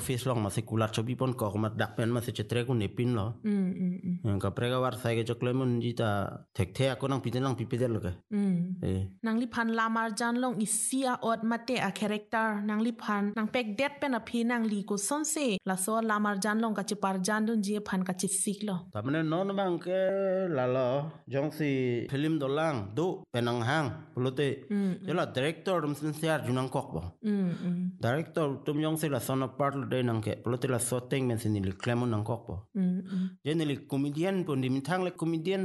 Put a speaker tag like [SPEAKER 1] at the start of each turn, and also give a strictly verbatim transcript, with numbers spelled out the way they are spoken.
[SPEAKER 1] face long masih kulat cobi pon kok mat dak pen masih cetre ku nepin lo
[SPEAKER 2] mm mm mm
[SPEAKER 1] ka prega war sai ke choklemon jita thek the ko nang piten lang pipidel ke
[SPEAKER 2] mm
[SPEAKER 1] eh
[SPEAKER 2] nang li phan lamar jan long isia ot mate a character nang li phan nang pek det pen a phi nang li ko son se la so lamar jan long ka chipar jan dun je phan ka chisik lo
[SPEAKER 1] tamane non bang ke lalo jong si film dolang do penang hang pulote jela director dum sin siar junang kok bo
[SPEAKER 2] mm mm
[SPEAKER 1] director tum jong si la son of part de nang ke pulote la so teng men sin li klemon nang kok bo
[SPEAKER 2] mm mm
[SPEAKER 1] jeneli comedian pon dim thang le comedian